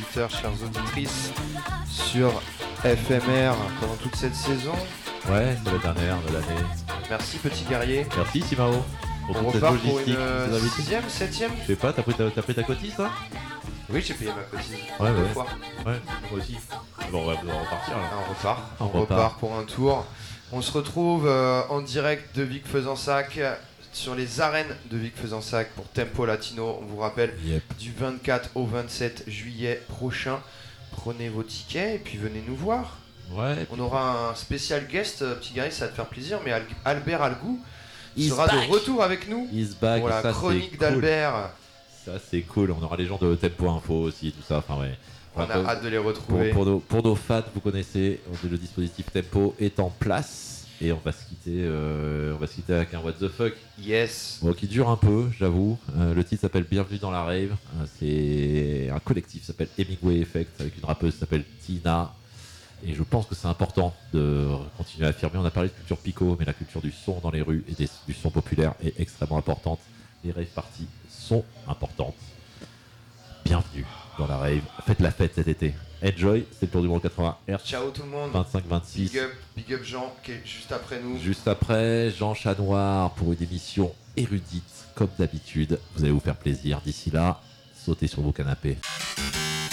auditeurs, chères auditrices, sur FMR pendant toute cette saison. Ouais, c'est la dernière de l'année. Merci petit guerrier. Merci Simao. On toute repart cette pour logistique, une ces invités. 6ème, 7ème. Je sais pas, t'as pris ta cotise toi? Oui, j'ai payé ma cotise. Ouais, Deux ouais. fois. Ouais, moi aussi. Bon, on va repartir là. Ah, on repart. On On repart. repart pour un tour. On se retrouve en direct de Vic-Fezensac sur les arènes de Vic-Fezensac pour Tempo Latino. On vous rappelle, Yep. du 24 au 27 juillet prochain. Prenez vos tickets et puis venez nous voir. Ouais. On aura un spécial guest, petit Gary, ça va te faire plaisir, mais Albert Algou He's sera back. de retour avec nous He's back. pour la ça, c'est chronique cool. d'Albert. Ça c'est cool. On aura les gens de Tempo Info aussi, tout ça. Enfin ouais. On Enfin, a hâte de les retrouver. pour nos fans, vous connaissez, le dispositif Tempo est en place et on va se quitter avec un What the fuck. Yes. Bon, qui dure un peu, j'avoue. Le titre s'appelle Bienvenue dans la rave. C'est un collectif qui s'appelle Hemingway Effect avec une rappeuse qui s'appelle Tina. Et je pense que c'est important de continuer à affirmer. On a parlé de culture pico, mais la culture du son dans les rues et du son populaire est extrêmement importante. Les rave parties sont importantes. Bienvenue dans la rave. Faites la fête cet été. Enjoy, c'est le tour du monde 80 Hz. Ciao tout le monde. 25-26. Big up Jean qui est juste après nous. Juste après, Jean Chanoir pour une émission érudite, comme d'habitude. Vous allez vous faire plaisir. D'ici là, sautez sur vos canapés.